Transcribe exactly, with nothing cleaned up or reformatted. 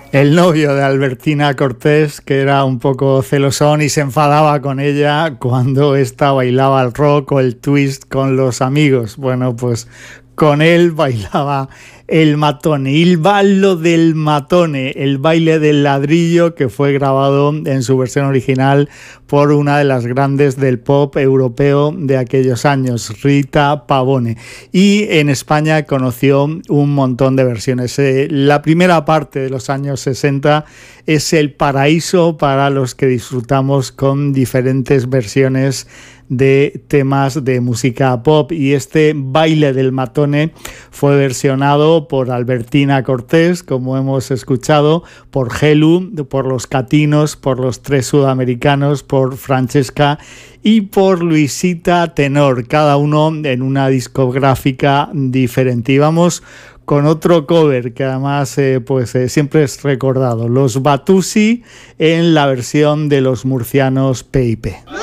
El novio de Albertina Cortés, que era un poco celosón y se enfadaba con ella cuando ésta bailaba el rock o el twist con los amigos. Bueno, pues con él bailaba el matone, il ballo del matone, el baile del ladrillo, que fue grabado en su versión original por una de las grandes del pop europeo de aquellos años, Rita Pavone. Y en España conoció un montón de versiones. Eh, la primera parte de los años sesenta es el paraíso para los que disfrutamos con diferentes versiones de temas de música pop, y este baile del matone fue versionado por Albertina Cortés, como hemos escuchado, por Gelu, por los Catinos, por los Tres Sudamericanos, por Francesca y por Luisita Tenor, cada uno en una discográfica diferente. Y vamos con otro cover que además eh, pues eh, siempre es recordado, los Batusi en la versión de los murcianos P I P.